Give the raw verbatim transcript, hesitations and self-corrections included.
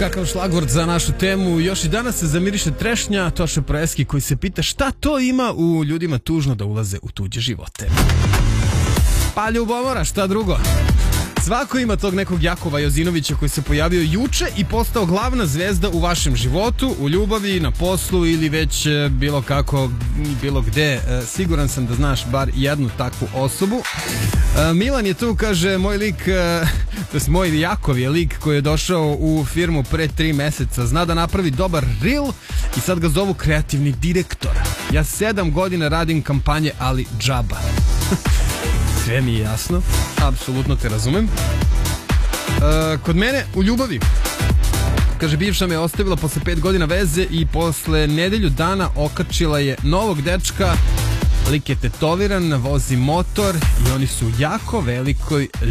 kakav šlagvort za našu temu. Još i danas se zamiriše trešnja Toše Proeski koji se pita šta to ima u ljudima tužno da ulaze u tuđe živote. Pa ljubomora, šta drugo? Svako ima tog nekog Jakova Jozinovića koji se pojavio juče i postao glavna zvezda u vašem životu, u ljubavi, na poslu ili već bilo kako, bilo gde. Siguran sam da znaš bar jednu takvu osobu. Milan je tu, kaže, moj lik, to je moj Jakov je lik koji je došao u firmu pre tri meseca. Zna da napravi dobar reel i sad ga zovu kreativni direktor. Ja sedam godina radim kampanje, ali džaba. Sve mi je jasno, apsolutno te razumem. E, kod mene u ljubavi, kaže, bivša me ostavila posle pet godina veze i posle nedelju dana okačila je novog dečka. Lik je tetoviran, vozi motor i oni su u jako velikoj